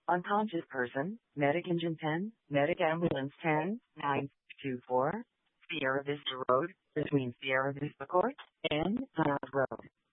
Unconscious person, Medic Engine 10, Medic Ambulance 10, 924, Sierra Vista Road, between Sierra Vista Court and Donald Road.